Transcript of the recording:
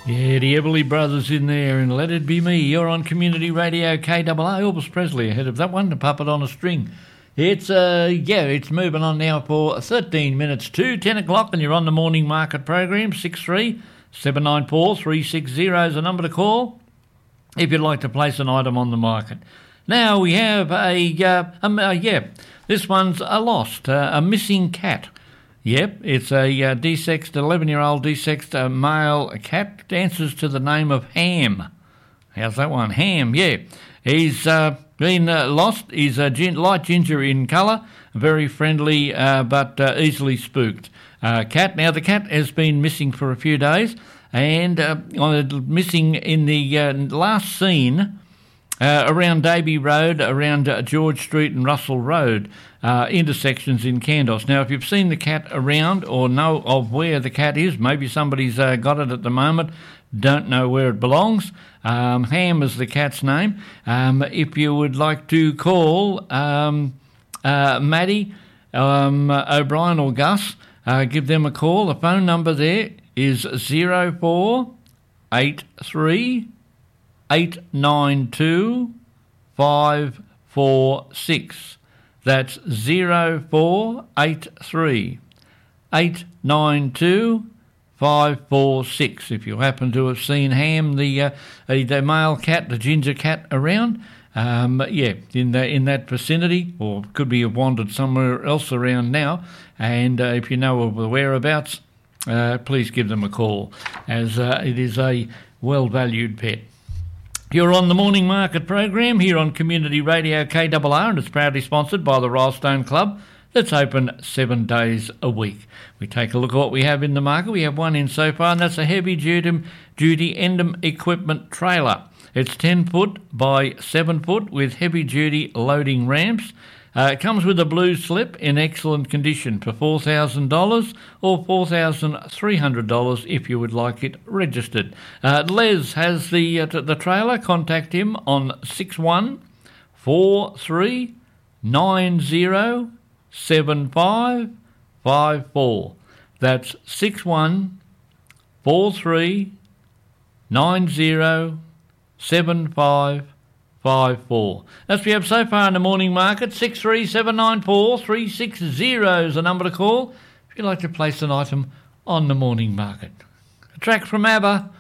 Yeah, the Everly Brothers in there, and Let It Be Me. You're on Community Radio KAA. Elvis Presley ahead of that one, the puppet on a string. It's moving on now for 13 minutes to 10 o'clock, and you're on the morning market program. 63 794 360 is the number to call if you'd like to place an item on the market. Now we have this one's a lost, a missing cat. Yep, it's a desexed, 11-year-old desexed male cat, answers to the name of Ham. How's that one? Ham, yeah. He's been lost. He's light ginger in colour, very friendly but easily spooked cat. Now, the cat has been missing for a few days, and missing in the last seen around Davey Road, around George Street and Russell Road, intersections in Kandos. Now, if you've seen the cat around or know of where the cat is, maybe somebody's got it at the moment, don't know where it belongs. Ham is the cat's name. If you would like to call Maddie O'Brien or Gus, give them a call. The phone number there is 0483 892 546. That's 0483 892 546. If you happen to have seen Ham, the male cat, the ginger cat, around, in that vicinity, or could be wandered somewhere else around now, and if you know of the whereabouts, please give them a call, as it is a well-valued pet. You're on the Morning Market program here on Community Radio KAA, and it's proudly sponsored by the Rylestone Club. That's open 7 days a week. We take a look at what we have in the market. We have one in so far, and that's a heavy-duty Endem equipment trailer. It's 10 foot by 7 foot with heavy-duty loading ramps. It comes with a blue slip in excellent condition for $4,000 or $4,300 if you would like it registered. Les has the trailer. Contact him on 6143907554. That's 6143907554. That's what we have so far in the morning market. 63794 360 is the number to call if you'd like to place an item on the morning market. A track from ABBA,